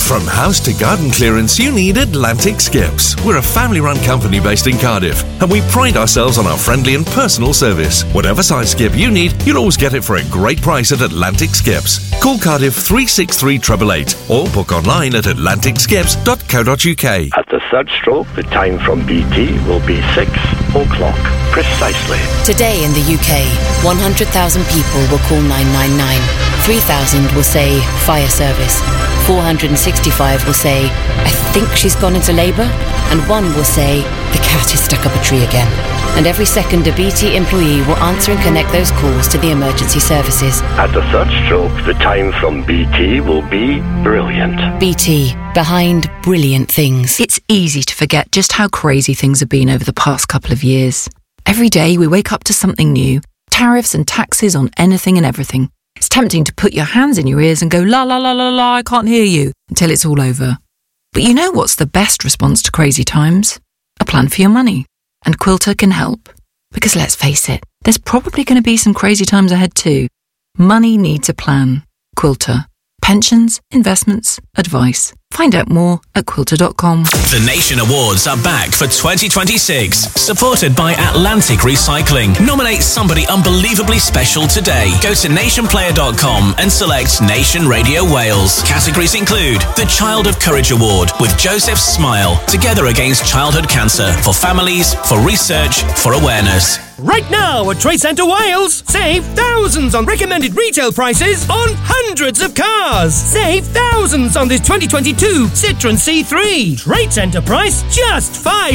From house to garden clearance, you need Atlantic Skips. We're a family-run company based in Cardiff, and we pride ourselves on our friendly and personal service. Whatever size skip you need, you'll always get it for a great price at Atlantic Skips. Call Cardiff 363 888 or book online at atlanticskips.co.uk. At the third stroke, the time from BT will be 6 o'clock precisely. Today in the UK, 100,000 people will call 999. 3,000 will say fire service. 465 will say, I think she's gone into labour. And 1 will say, the cat is stuck up a tree again. And every second, a BT employee will answer and connect those calls to the emergency services. At the third stroke, the time from BT will be brilliant. BT, behind brilliant things. It's easy to forget just how crazy things have been over the past couple of years. Every day we wake up to something new. Tariffs and taxes on anything and everything. It's tempting to put your hands in your ears and go, la la la la la, I can't hear you, until it's all over. But you know what's the best response to crazy times? A plan for your money. And Quilter can help. Because let's face it, there's probably going to be some crazy times ahead too. Money needs a plan. Quilter. Pensions, investments, advice. Find out more at quilter.com. The Nation Awards are back for 2026, supported by Atlantic Recycling. Nominate somebody unbelievably special today. Go to nationplayer.com and select Nation Radio Wales. Categories include the Child of Courage Award with Joseph Smile, Together Against Childhood Cancer, for families, for research, for awareness. Right now at Trade Centre Wales, save thousands on recommended retail prices on hundreds of cars. Save thousands on this 2022 Citroen C3. Trade Centre price just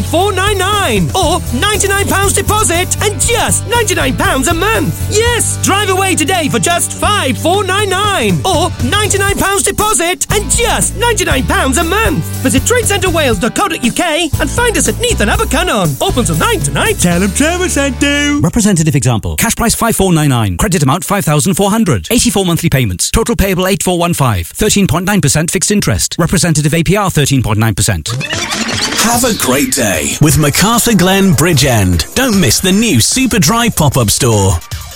£5,499 or £99 deposit and just £99 a month. Yes, drive away today for just £5,499 or £99 deposit and just £99 a month. Visit tradecentrewales.co.uk and find us at Neath and Abercynon. Open till 9 tonight. Tell them Trevor sent you. Representative example. Cash price 5,499. Credit amount 5,400. 84 monthly payments. Total payable 8,415. 13.9% fixed interest. Representative APR 13.9%. Have a great day with MacArthur Glen Bridgend. Don't miss the new Super Dry pop-up store.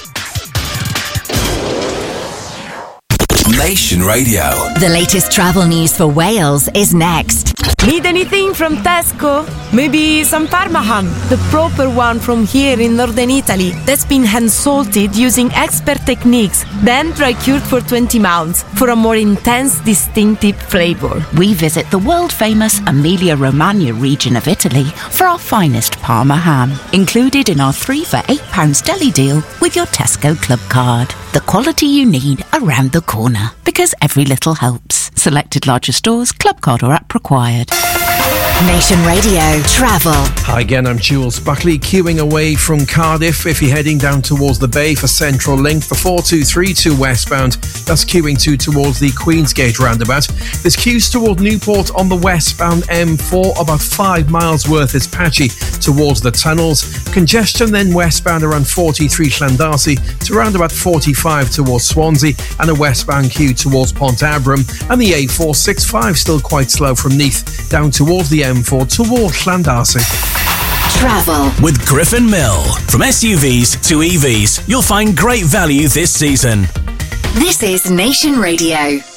Nation Radio. The latest travel news for Wales is next. Need anything from Tesco? Maybe some Parma ham, the proper one from here in northern Italy, that's been hand-salted using expert techniques, then dry-cured for 20 months for a more intense, distinctive flavour. We visit the world-famous Emilia-Romagna region of Italy for our finest Parma ham, included in our 3 for £8 deli deal with your Tesco Club card. The quality you need around the corner, because every little helps. Selected larger stores, club card or app required. Nation Radio Travel. Hi again, I'm Jules Buckley, queuing away from Cardiff. If you're heading down towards the Bay for Central Link, the 4232 westbound, that's queuing towards the Queensgate roundabout. There's queues toward Newport on the westbound M4, about 5 miles worth. It's patchy towards the tunnels. Congestion then westbound around 43 Llandarcy to around about 45 towards Swansea, and a westbound queue towards Pont Abram, and the A465 still quite slow from Neath down towards the M4 towards Llandarcy. Travel with Griffin Mill. From SUVs to EVs, you'll find great value this season. This is Nation Radio.